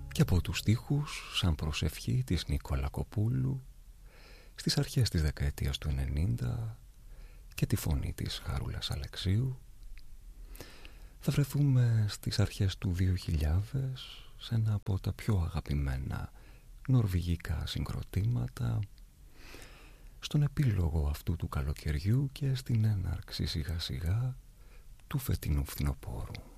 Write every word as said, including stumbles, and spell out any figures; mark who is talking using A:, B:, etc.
A: Και από τους στίχους σαν προσευχή της Νίκολα Κοπούλου στις αρχές της δεκαετίας του ενενήντα και τη φωνή της Χαρούλας Αλεξίου θα βρεθούμε στις αρχές του δύο χιλιάδες σε ένα από τα πιο αγαπημένα νορβηγικά συγκροτήματα, στον επίλογο αυτού του καλοκαιριού και στην έναρξη σιγά σιγά του φετινού φθινοπόρου.